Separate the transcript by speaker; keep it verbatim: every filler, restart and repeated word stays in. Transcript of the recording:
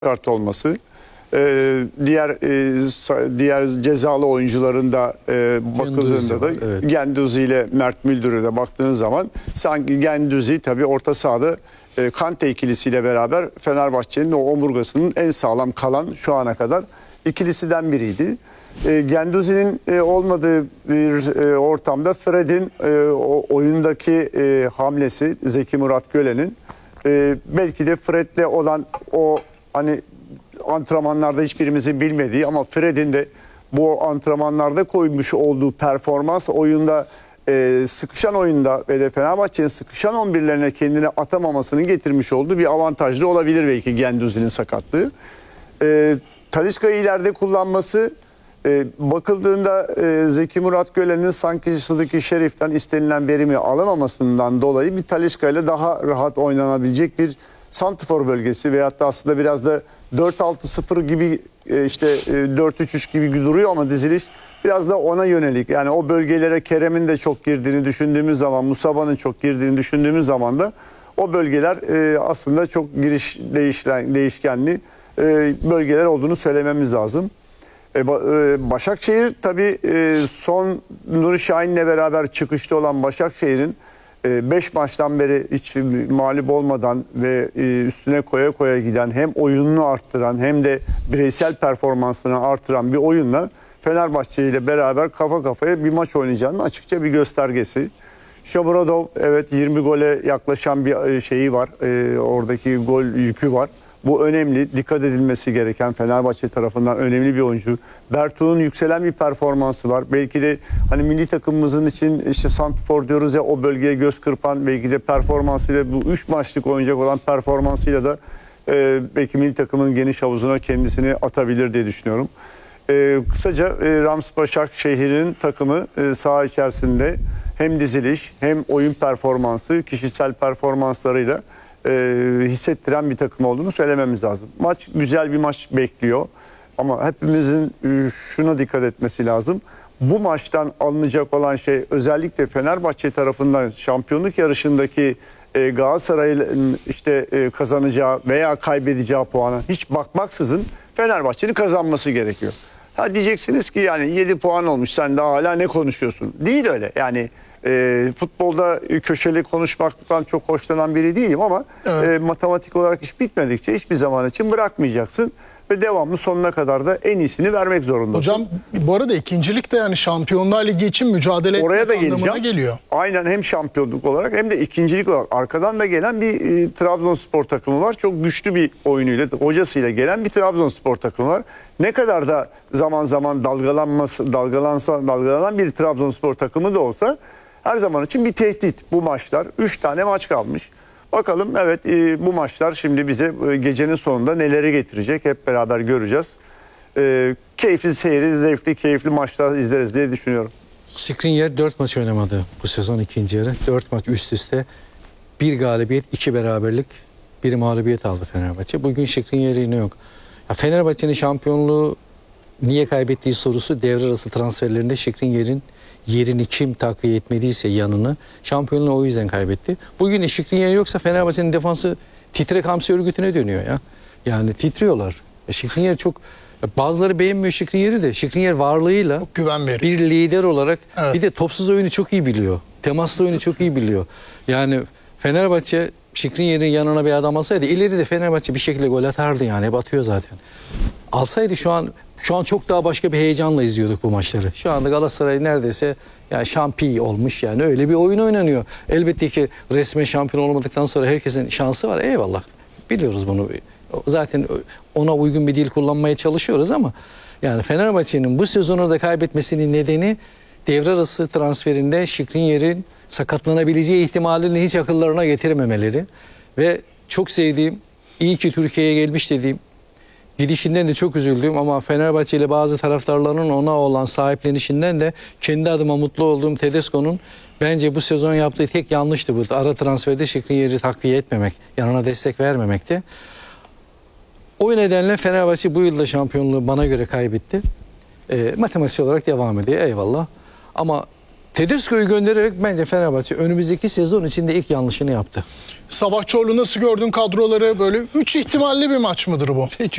Speaker 1: kart olması, e, diğer e, diğer cezalı oyuncuların da e, bakıldığında da evet. Guendouzi ile Mert Müldür'e de baktığınız zaman sanki Guendouzi tabii orta sahada e, Kante ikilisiyle beraber Fenerbahçe'nin o omurgasının en sağlam kalan şu ana kadar ikilisinden biriydi. E, Guendouzi'nin e, olmadığı bir e, ortamda Fred'in e, o oyundaki e, hamlesi Zeki Murat Gölen'in e, belki de Fred'le olan o hani antrenmanlarda hiçbirimizin bilmediği ama Fred'in de bu antrenmanlarda koymuş olduğu performans oyunda e, sıkışan oyunda ve de Fenerbahçe'nin sıkışan on birlerine kendini atamamasının getirmiş olduğu bir avantajlı olabilir belki Guendouzi'nin sakatlığı. E, Talisca'yı ileride kullanması e, bakıldığında e, Zeki Murat Gölen'in sanki Sıdıkı Şerif'ten istenilen verimi alamamasından dolayı bir Talisca ile daha rahat oynanabilecek bir santrfor bölgesi veyahut da aslında biraz da dört altı sıfır gibi e, işte e, dört üç üç gibi duruyor ama diziliş biraz da ona yönelik. Yani o bölgelere Kerem'in de çok girdiğini düşündüğümüz zaman, Musaba'nın çok girdiğini düşündüğümüz zaman da o bölgeler e, aslında çok giriş değişken, değişkenli e, bölgeler olduğunu söylememiz lazım. E, Başakşehir tabii e, son Nuri Şahin'le beraber çıkışta olan Başakşehir'in beş maçtan beri hiç mağlup olmadan ve üstüne koya koya giden hem oyununu arttıran hem de bireysel performansını artıran bir oyunla Fenerbahçe ile beraber kafa kafaya bir maç oynayacağının açıkça bir göstergesi. Shomurodov evet yirmi gole yaklaşan bir şeyi var. Oradaki gol yükü var. Bu önemli, dikkat edilmesi gereken Fenerbahçe tarafından önemli bir oyuncu. Bertuğ'un yükselen bir performansı var. Belki de hani milli takımımızın için işte santrfor diyoruz ya o bölgeye göz kırpan belki de performansıyla bu üç maçlık oynayacak olan performansıyla da e, belki milli takımın geniş havuzuna kendisini atabilir diye düşünüyorum. E, kısaca e, Rams Başakşehir'in takımı e, saha içerisinde hem diziliş hem oyun performansı, kişisel performanslarıyla E, hissettiren bir takım olduğunu söylememiz lazım. Maç güzel bir maç bekliyor ama hepimizin e, şuna dikkat etmesi lazım. Bu maçtan alınacak olan şey özellikle Fenerbahçe tarafından şampiyonluk yarışındaki e, Galatasaray'ın işte e, kazanacağı veya kaybedeceği puana hiç bakmaksızın Fenerbahçe'nin kazanması gerekiyor. Ha diyeceksiniz ki yani yedi puan olmuş sen daha hala ne konuşuyorsun? Değil öyle yani. E, futbolda köşeli konuşmaktan çok hoşlanan biri değilim ama evet. e, matematik olarak iş bitmedikçe hiçbir zaman için bırakmayacaksın ve devamlı sonuna kadar da en iyisini vermek zorundasın.
Speaker 2: Hocam bu arada ikincilik de yani Şampiyonlar Ligi için mücadele
Speaker 1: oraya da
Speaker 2: anlamına geliyor.
Speaker 1: Aynen hem şampiyonluk olarak hem de ikincilik olarak arkadan da gelen bir e, Trabzonspor takımı var. Çok güçlü bir oyunuyla, hocasıyla gelen bir Trabzonspor takımı var. Ne kadar da zaman zaman dalgalanması, dalgalansa, dalgalanan bir Trabzonspor takımı da olsa her zaman için bir tehdit bu maçlar. Üç tane maç kalmış. Bakalım evet e, bu maçlar şimdi bize e, gecenin sonunda neleri getirecek hep beraber göreceğiz. E, keyifli seyri, zevkli, keyifli maçlar izleriz diye düşünüyorum.
Speaker 3: Skriniar dört maç oynamadı bu sezon ikinci yarı. dört maç üst üste. Bir galibiyet, iki beraberlik, bir mağlubiyet aldı Fenerbahçe. Bugün Skriniar yine yok. Ya Fenerbahçe'nin şampiyonluğu niye kaybettiği sorusu devre arası transferlerinde Skriniar'in yerini kim takviye etmediyse yanını şampiyonluğu o yüzden kaybetti. Bugün Skriniar yoksa Fenerbahçe'nin defansı titrek hamsi örgütüne dönüyor ya. Yani titriyorlar. Skriniar çok bazıları beğenmiyor Skriniar'ı da Skriniar varlığıyla
Speaker 2: çok güven veriyor.
Speaker 3: Bir lider olarak evet. Bir de topsuz oyunu çok iyi biliyor. Temaslı oyunu çok iyi biliyor. Yani Fenerbahçe Skriniar'ın yanına bir adam alsaydı ileri de Fenerbahçe bir şekilde gol atardı yani. Hep atıyor zaten. Alsaydı şu an Şu an çok daha başka bir heyecanla izliyorduk bu maçları. Şu anda Galatasaray neredeyse yani şampiyon olmuş yani öyle bir oyun oynanıyor. Elbette ki resmen şampiyon olmadıktan sonra herkesin şansı var. Eyvallah. Biliyoruz bunu. Zaten ona uygun bir dil kullanmaya çalışıyoruz ama yani Fenerbahçe'nin bu sezonu da kaybetmesinin nedeni devre arası transferinde Skriniar'in sakatlanabileceği ihtimalini hiç akıllarına getirememeleri ve çok sevdiğim, iyi ki Türkiye'ye gelmiş dediğim, gidişinden de çok üzüldüm ama Fenerbahçe ile bazı taraftarlarının ona olan sahiplenişinden de kendi adıma mutlu olduğum Tedesco'nun bence bu sezon yaptığı tek yanlıştı bu. Ara transferde Skriniar'ı takviye etmemek, yanına destek vermemekti. O nedenle Fenerbahçe bu yılda şampiyonluğu bana göre kaybetti. E, matematik olarak devam ediyor eyvallah. Ama Tedesco'yu göndererek bence Fenerbahçe önümüzdeki sezon içinde ilk yanlışını yaptı.
Speaker 2: Sabah Çorlu nasıl gördün kadroları? Böyle üç ihtimalli bir maç mıdır bu?